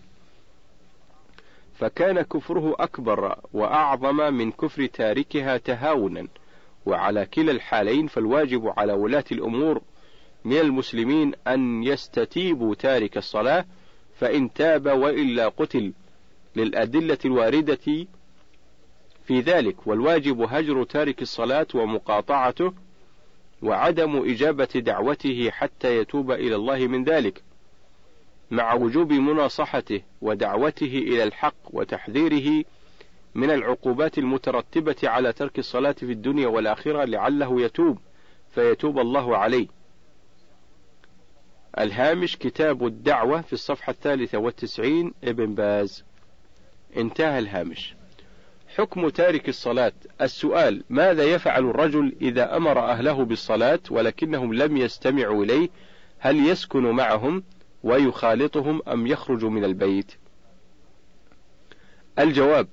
فكان كفره أكبر وأعظم من كفر تاركها تهاونا. وعلى كلا الحالين فالواجب على ولاة الأمور من المسلمين أن يستتيبوا تارك الصلاة، فإن تاب وإلا قتل، للأدلة الواردة في ذلك. والواجب هجر تارك الصلاة ومقاطعته وعدم إجابة دعوته حتى يتوب إلى الله من ذلك، مع وجوب مناصحته ودعوته إلى الحق وتحذيره من العقوبات المترتبة على ترك الصلاة في الدنيا والآخرة لعله يتوب فيتوب الله عليه. الهامش كتاب الدعوة في الصفحة الثالثة والتسعين، ابن باز. انتهى الهامش. حكم تارك الصلاة. السؤال: ماذا يفعل الرجل إذا أمر أهله بالصلاة ولكنهم لم يستمعوا إليه؟ هل يسكن معهم ويخالطهم أم يخرج من البيت؟ الجواب: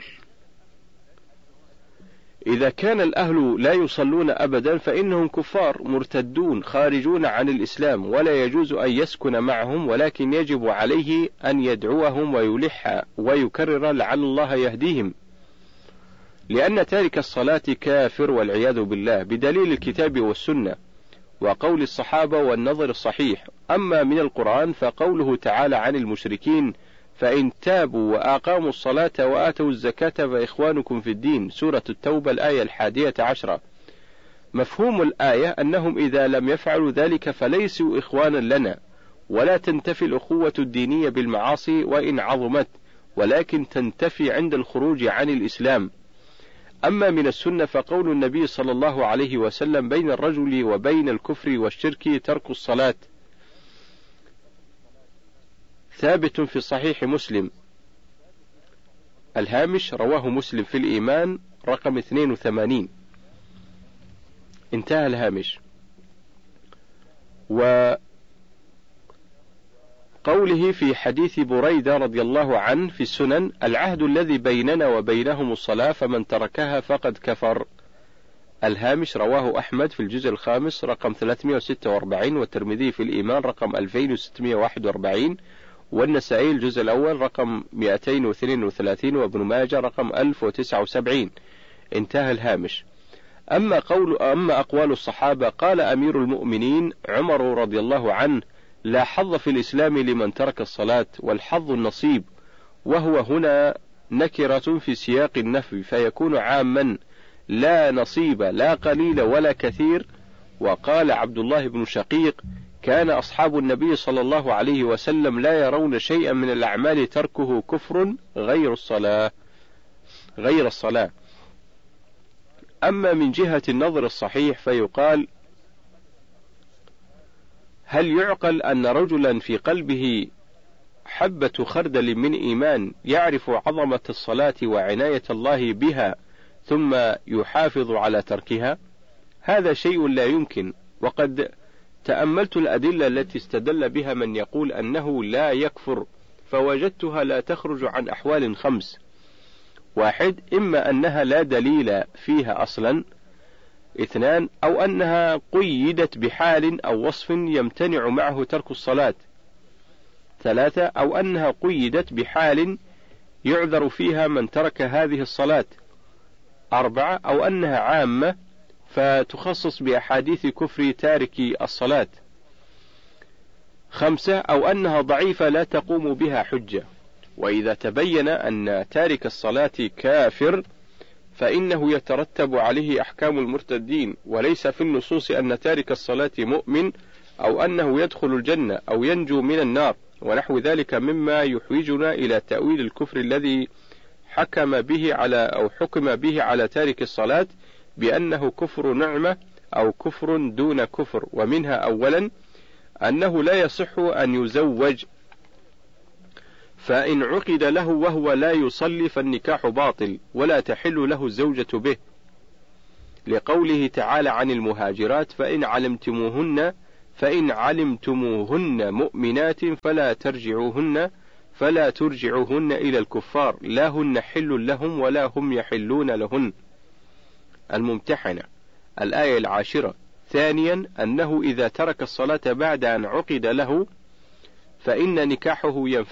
إذا كان الأهل لا يصلون أبدا فإنهم كفار مرتدون خارجون عن الإسلام، ولا يجوز أن يسكن معهم، ولكن يجب عليه أن يدعوهم ويلح ويكرر لعل الله يهديهم، لأن تارك الصلاة كافر والعياذ بالله، بدليل الكتاب والسنة وقول الصحابة والنظر الصحيح. أما من القرآن فقوله تعالى عن المشركين: فإن تابوا وأقاموا الصلاة وآتوا الزكاة فإخوانكم في الدين، سورة التوبة الآية الحادية عشرة. مفهوم الآية أنهم إذا لم يفعلوا ذلك فليسوا إخوانا لنا، ولا تنتفي الأخوة الدينية بالمعاصي وإن عظمت، ولكن تنتفي عند الخروج عن الإسلام. أما من السنة فقول النبي صلى الله عليه وسلم: بين الرجل وبين الكفر والشرك ترك الصلاة، ثابت في صحيح مسلم. الهامش رواه مسلم في الإيمان رقم اثنين وثمانين. انتهى الهامش. وقوله في حديث بريدة رضي الله عنه في السنن: العهد الذي بيننا وبينهم الصلاة فمن تركها فقد كفر. الهامش رواه أحمد في الجزء الخامس رقم ثلاثمائة وستة وأربعين، والترمذي في الإيمان رقم ألفين وستمائة وواحد وأربعين، والنسائي الجزء الأول رقم مئتين واثنين وثلاثين، وابن ماجه رقم ألف وتسعة وسبعين. انتهى الهامش. أما قول أما أقوال الصحابة: قال أمير المؤمنين عمر رضي الله عنه: لا حظ في الإسلام لمن ترك الصلاة، والحظ النصيب، وهو هنا نكرة في سياق النفي فيكون عاما، لا نصيب لا قليل ولا كثير. وقال عبد الله بن شقيق: كان أصحاب النبي صلى الله عليه وسلم لا يرون شيئا من الأعمال تركه كفر غير الصلاة غير الصلاة. أما من جهة النظر الصحيح فيقال: هل يعقل أن رجلا في قلبه حبة خردل من إيمان يعرف عظمة الصلاة وعناية الله بها ثم يحافظ على تركها؟ هذا شيء لا يمكن. وقد تأملت الأدلة التي استدل بها من يقول أنه لا يكفر، فوجدتها لا تخرج عن أحوال خمس: واحد، إما أنها لا دليل فيها أصلا، اثنان، أو أنها قيدت بحال أو وصف يمتنع معه ترك الصلاة، ثلاثة، أو أنها قيدت بحال يعذر فيها من ترك هذه الصلاة، أربعة، أو أنها عامة فتخصص بأحاديث كفر تارك الصلاة، خمسة، أو أنها ضعيفة لا تقوم بها حجة. وإذا تبين أن تارك الصلاة كافر فإنه يترتب عليه أحكام المرتدين، وليس في النصوص أن تارك الصلاة مؤمن أو أنه يدخل الجنة أو ينجو من النار ونحو ذلك مما يحوجنا إلى تأويل الكفر الذي حكم به على أو حكم به على تارك الصلاة بأنه كفر نعمة أو كفر دون كفر. ومنها أولا أنه لا يصح أن يزوج، فإن عقد له وهو لا يصلي فالنكاح باطل ولا تحل له الزوجة به، لقوله تعالى عن المهاجرات: فإن علمتموهن فإن علمتموهن مؤمنات فلا ترجعوهن فلا ترجعوهن إلى الكفار لا هن حل لهم ولا هم يحلون لهن. الممتحنة الآية العاشرة. ثانيا أنه إذا ترك الصلاة بعد أن عقد له فإن نكاحه ينفسخ